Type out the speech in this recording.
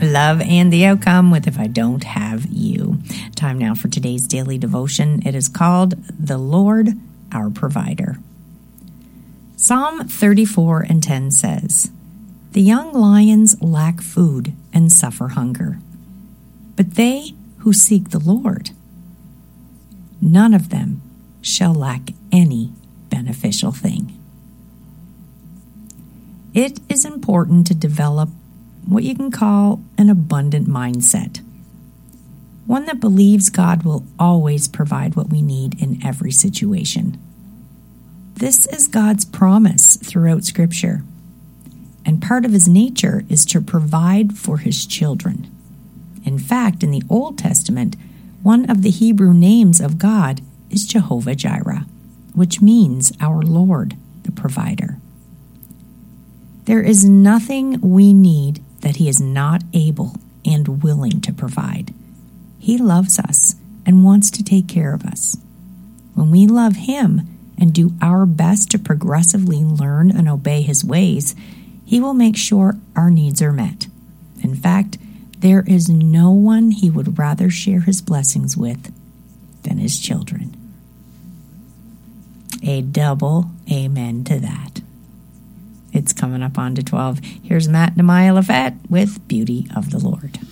love and the outcome with If I Don't Have You. Time now for today's daily devotion. It is called The Lord Our Provider. Psalm 34:10 says, "The young lions lack food and suffer hunger, but they who seek the Lord, none of them shall lack any beneficial thing." It is important to develop what you can call an abundant mindset, one that believes God will always provide what we need in every situation. This is God's promise throughout Scripture, and part of His nature is to provide for His children. In fact, in the Old Testament, one of the Hebrew names of God is Jehovah Jireh, which means our Lord, the provider. There is nothing we need that He is not able and willing to provide. He loves us and wants to take care of us. When we love Him and do our best to progressively learn and obey His ways, He will make sure our needs are met. In fact, there is no one He would rather share His blessings with than His children. A double amen to that. It's coming up on to 12. Here's Matt and Amaya Lafette with Beauty of the Lord.